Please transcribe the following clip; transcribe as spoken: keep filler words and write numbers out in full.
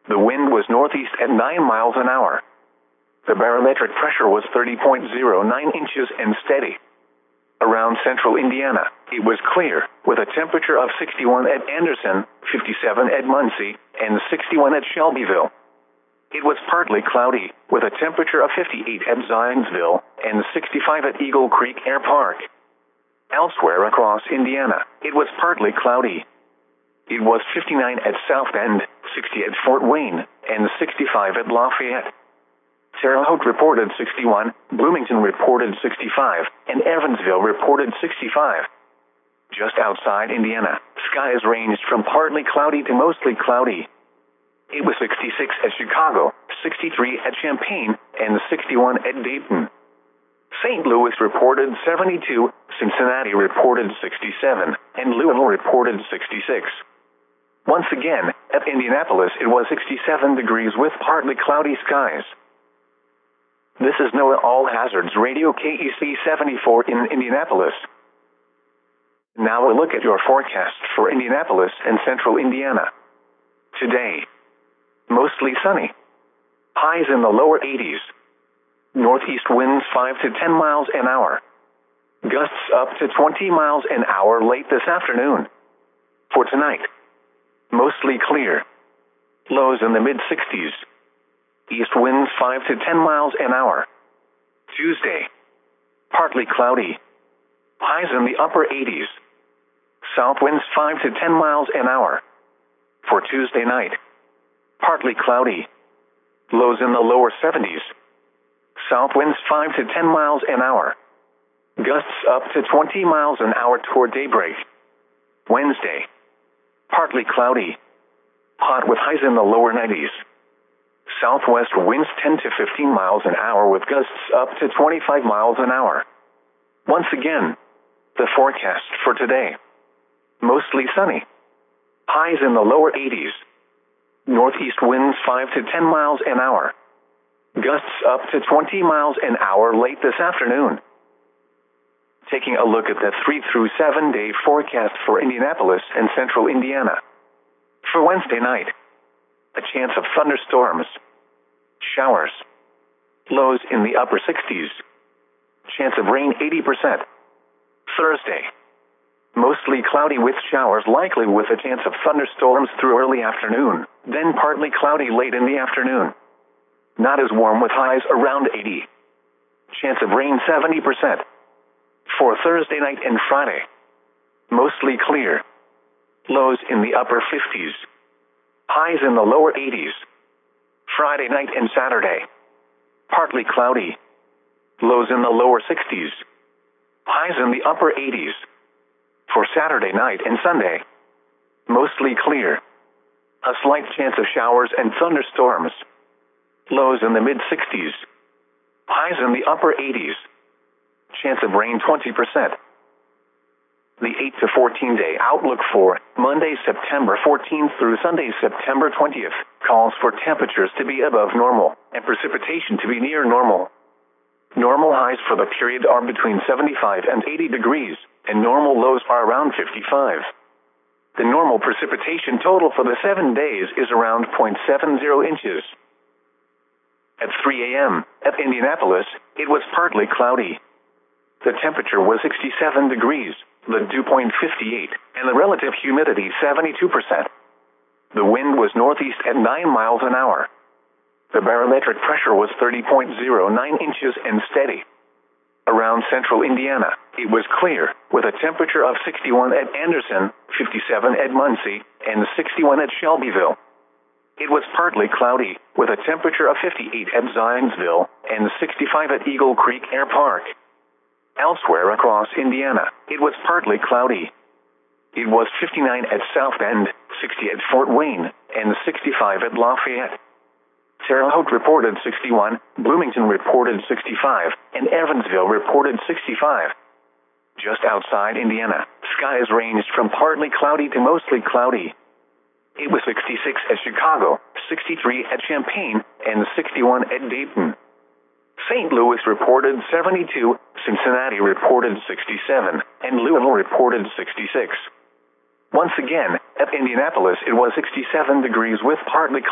The wind was northeast at nine miles an hour. The barometric pressure was thirty point zero nine inches and steady. Around central Indiana, it was clear, with a temperature of sixty-one at Anderson, fifty-seven at Muncie, and sixty-one at Shelbyville. It was partly cloudy, with a temperature of fifty-eight at Zionsville, and sixty-five at Eagle Creek Air Park. Elsewhere across Indiana, it was partly cloudy. It was fifty-nine at South Bend, sixty at Fort Wayne, and sixty-five at Lafayette. Terre Haute reported sixty-one, Bloomington reported sixty-five, and Evansville reported sixty-five. Just outside Indiana, skies ranged from partly cloudy to mostly cloudy. It was sixty-six at Chicago, sixty-three at Champaign, and sixty-one at Dayton. Saint Louis reported seventy-two, Cincinnati reported sixty-seven, and Louisville reported sixty-six. Once again, at Indianapolis it was sixty-seven degrees with partly cloudy skies. This is NOAA All Hazards Radio K E C seventy-four in Indianapolis. Now a look at your forecast for Indianapolis and central Indiana. Today, mostly sunny. Highs in the lower eighties. Northeast winds five to ten miles an hour. Gusts up to twenty miles an hour late this afternoon. For tonight, mostly clear. Lows in the mid-sixties. East winds five to ten miles an hour. Tuesday, partly cloudy. Highs in the upper eighties. South winds five to ten miles an hour. For Tuesday night, partly cloudy. Lows in the lower seventies. South winds five to ten miles an hour. Gusts up to twenty miles an hour toward daybreak. Wednesday, partly cloudy. Hot with highs in the lower nineties. Southwest winds ten to fifteen miles an hour with gusts up to twenty-five miles an hour. Once again, the forecast for today. Mostly sunny. Highs in the lower eighties. Northeast winds five to ten miles an hour. Gusts up to twenty miles an hour late this afternoon. Taking a look at the three through seven day forecast for Indianapolis and central Indiana. For Wednesday night, a chance of thunderstorms. Showers. Lows in the upper sixties. Chance of rain eighty percent. Thursday, mostly cloudy with showers likely with a chance of thunderstorms through early afternoon, then partly cloudy late in the afternoon. Not as warm with highs around eighty. Chance of rain seventy percent. For Thursday night and Friday, mostly clear. Lows in the upper fifties. Highs in the lower eighties. Friday night and Saturday, partly cloudy. Lows in the lower sixties. Highs in the upper eighties. For Saturday night and Sunday, mostly clear. A slight chance of showers and thunderstorms. Lows in the mid-sixties. Highs in the upper eighties. Chance of rain twenty percent. The eight to fourteen day outlook for Monday, September fourteenth through Sunday, September twentieth, calls for temperatures to be above normal and precipitation to be near normal. Normal highs for the period are between seventy-five and eighty degrees, and normal lows are around fifty-five. The normal precipitation total for the seven days is around zero point seven zero inches. At three a m at Indianapolis, it was partly cloudy. The temperature was sixty-seven degrees, the dew point fifty-eight, and the relative humidity seventy-two percent. The wind was northeast at nine miles an hour. The barometric pressure was thirty point zero nine inches and steady. Around central Indiana, it was clear, with a temperature of sixty-one at Anderson, fifty-seven at Muncie, and sixty-one at Shelbyville. It was partly cloudy, with a temperature of fifty-eight at Zionsville, and sixty-five at Eagle Creek Air Park. Elsewhere across Indiana, it was partly cloudy. It was fifty-nine at South Bend, sixty at Fort Wayne, and sixty-five at Lafayette. Terre Haute reported sixty-one, Bloomington reported sixty-five, and Evansville reported sixty-five. Just outside Indiana, skies ranged from partly cloudy to mostly cloudy. It was sixty-six at Chicago, sixty-three at Champaign, and sixty-one at Dayton. Saint Louis reported seventy-two, Cincinnati reported sixty-seven, and Louisville reported sixty-six. Once again, at Indianapolis it was sixty-seven degrees with partly